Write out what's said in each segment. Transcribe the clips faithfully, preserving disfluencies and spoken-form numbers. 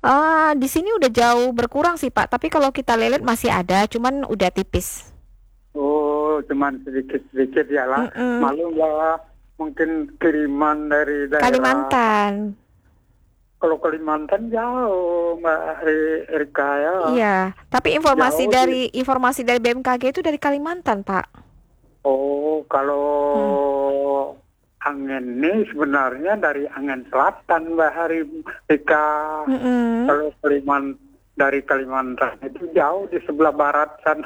Ah, di sini udah jauh berkurang sih Pak, tapi kalau kita lihat masih ada, cuman udah tipis. Oh, cuman sedikit-sedikit ya lah. Mm-mm. Malu lah mungkin kiriman dari daerah. Kalimantan. Kalau Kalimantan jauh, Mbak Ri- Rika ya. Iya, tapi informasi Jauh di. dari informasi dari B M K G itu dari Kalimantan, Pak. Oh, kalau Hmm. angin ini sebenarnya dari angin selatan, Mbak Hari Rika. Mm-mm. Kalau Kalimantan dari Kalimantan itu jauh di sebelah barat sana.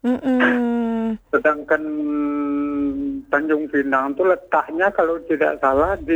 Mm-mm. Sedangkan Tanjung Pinang itu letaknya kalau tidak salah di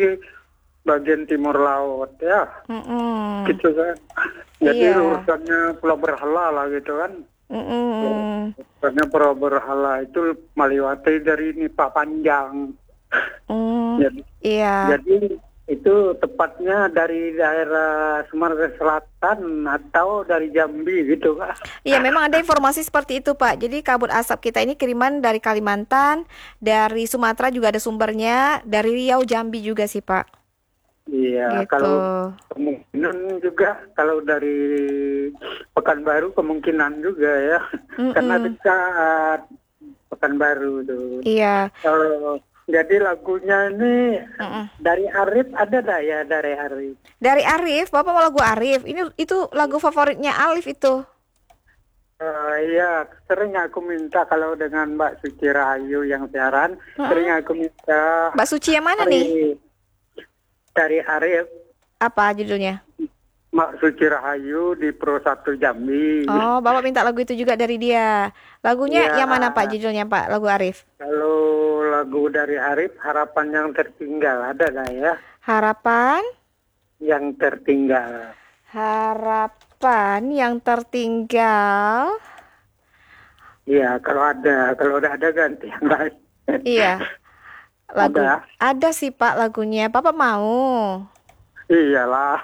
bagian timur laut ya, Mm-mm. gitu kan. Jadi Iya. urusannya Pulau Berhala lah gitu kan. Mm-mm. Urusannya Pulau Berhala itu meliwati dari ini Pak Panjang. Mm. Jadi, Iya. jadi itu tepatnya dari daerah Sumatera Selatan atau dari Jambi gitu kan. Iya, memang ada informasi seperti itu, Pak. Jadi kabut asap kita ini kiriman dari Kalimantan, dari Sumatera juga ada sumbernya, dari Riau, Jambi juga sih, Pak. Iya, Gitu. kalau kemungkinan juga kalau dari Pekanbaru kemungkinan juga ya, karena Mm-mm. dekat Pekanbaru tuh. Iya. Kalau jadi lagunya ini Mm-mm. dari Arif ada dah ya dari Arif. Dari Arif, Bapak mau lagu Arif. Ini itu lagu favoritnya Alif itu. Eh, iya, sering aku minta kalau dengan Mbak Suci Rahayu yang siaran, sering Mm-mm. aku minta Mbak Suci yang mana nih? Arif dari Arif, Apa judulnya? Mbak Suci Rahayu di Pro satu Jambi. Oh, Bapak minta lagu itu juga dari dia. Lagunya Iya, yang mana Pak judulnya Pak? Lagu Arif. kalau lagu dari Arif, Harapan yang Tertinggal ada lah ya, Harapan, yang tertinggal. harapan yang tertinggal. Iya, kalau ada, kalau udah ada ganti yang lain. Iya, lagu Ada, ada sih Pak lagunya. Bapak mau? iyalah.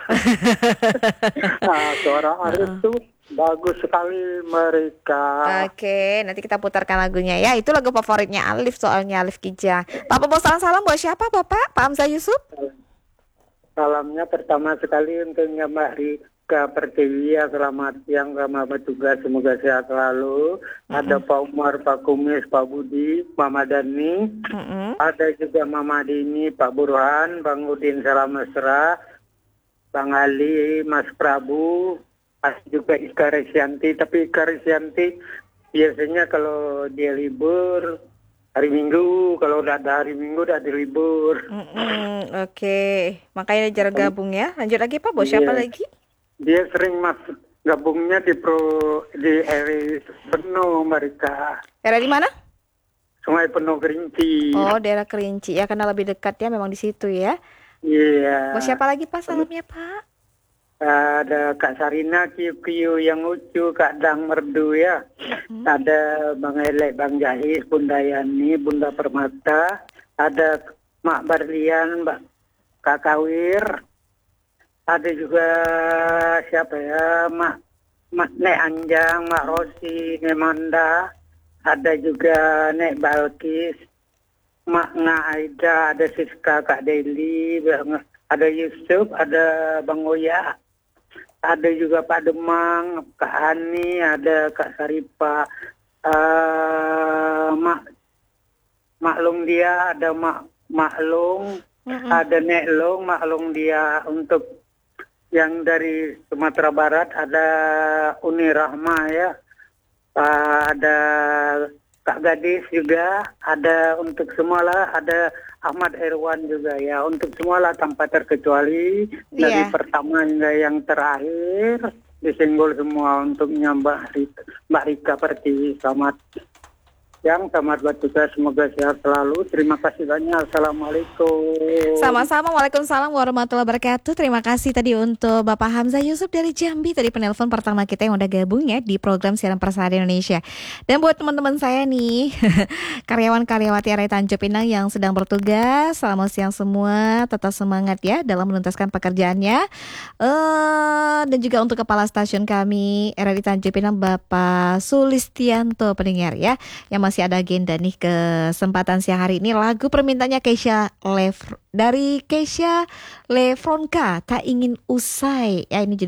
Nah, suara Arif tuh bagus sekali mereka. Oke, nanti kita putarkan lagunya ya. Itu lagu favoritnya Alif soalnya Alif Kijang. Bapak mau salam-salam buat siapa Bapak? Pak Hamzah Yusuf? Salamnya pertama sekali untuk Mbak Rika Pertiwi, ya, selamat siang, selamat bertugas, semoga sehat selalu. Ada Mm-mm. Pak Umar, Pak Kumis, Pak Budi, Mama Dani, Mm-mm. ada juga Mama Dini, Pak Burhan, Bang Udin Salam Mesra, Bang Ali, Mas Prabu, ada juga Ika Resyanti, tapi Ika Resyanti biasanya kalau dia libur hari Minggu, kalau udah ada hari Minggu udah ada libur. Mm-mm. Oke, makanya jarang gabung ya. Lanjut lagi Pak, buat siapa Iya. lagi? Dia sering masuk gabungnya di pro di eri penuh mereka Daerah di mana? Sungai Penuh Kerinci. Oh, daerah Kerinci ya, karena lebih dekat ya memang di situ ya. Iya. Buat siapa lagi Pak salamnya Pak? Ada Kak Sarina, Kiu Kiu yang lucu, Kak Dang Merdu ya. Mm-mm. Ada Bang Elek, Bang Jahis, Bunda Yani, Bunda Permata. Ada Mak Barlian, Mbak Kak Kawir. Ada juga siapa ya, Mak Mak Nek Anjang, Mak Rosi, Nek Manda. Ada juga Nek Balkis, Mak Nga Aida, ada Siska, Kak Deli, Bang- ada Yusuf, ada Bang Oya. Ada juga Pak Demang, Kak Ani, ada Kak Saripa, eh Mak Maklung dia, ada Mak Maklung, Mm-mm. ada Nek Long, Maklung dia. Untuk yang dari Sumatera Barat ada Uni Rahma ya, eh, ada Kak Gadis juga, ada untuk semua lah, ada Ahmad Irwan juga ya, untuk semua lah tanpa terkecuali dari Iya. pertama hingga yang terakhir disenggol semua untuknya Mbak Rika, Mbak Rika Pertiwi. Selamat siang, selamat bertugas, semoga sehat selalu. Terima kasih banyak. Assalamualaikum. Sama-sama, Waalaikumsalam warahmatullahi wabarakatuh. Terima kasih tadi untuk Bapak Hamzah Yusuf dari Jambi, tadi penelpon pertama kita yang udah gabung ya di program Siaran Persada Indonesia. Dan buat teman-teman saya nih, karyawan-karyawati area Tanjung Pinang yang sedang bertugas, selamat siang semua, tetap semangat ya dalam menuntaskan pekerjaannya. Eh dan juga untuk Kepala Stasiun kami R R I Tanjung Pinang, Bapak Sulistianto pendengar ya, yang masih ada agenda nih kesempatan siang hari ini. Lagu permintaannya Keisha Lev dari Keisha Lefronka, Tak Ingin Usai ya, ini